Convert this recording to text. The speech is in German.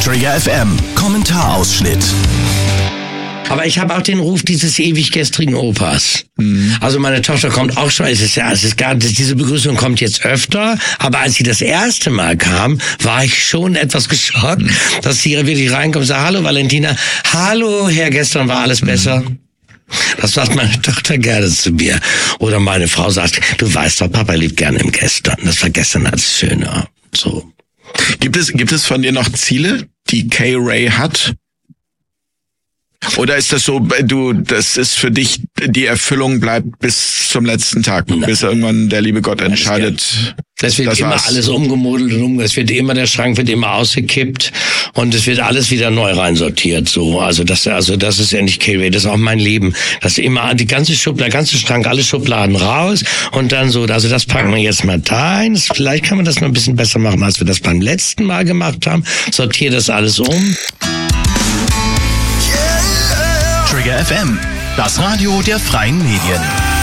Trigger FM, Kommentarausschnitt. Aber ich habe auch den Ruf dieses ewig gestrigen Opas. Also meine Tochter kommt auch schon, diese Begrüßung kommt jetzt öfter, aber als sie das erste Mal kam, war ich schon etwas geschockt, dass sie wirklich reinkommt und sagt, hallo Valentina, hallo Herr, gestern war alles besser. Das sagt meine Tochter gerne zu mir. Oder meine Frau sagt, du weißt doch, Papa lebt gerne im Gestern. Das war gestern als schöner. So. Gibt es von dir noch Ziele, die K-Ray hat? Oder ist das so, das ist für dich, die Erfüllung bleibt bis zum letzten Tag, bis irgendwann der liebe Gott entscheidet? Es wird immer alles umgemodelt und der Schrank wird immer ausgekippt und es wird alles wieder neu reinsortiert, so. Also das ist ja nicht K-Ray, das ist auch mein Leben. Das ist immer die ganze Schrank, alle Schubladen raus und dann so, also das packen wir jetzt mal da ein. Vielleicht kann man das noch ein bisschen besser machen, als wir das beim letzten Mal gemacht haben. Sortiere das alles um. Trigger FM, das Radio der freien Medien.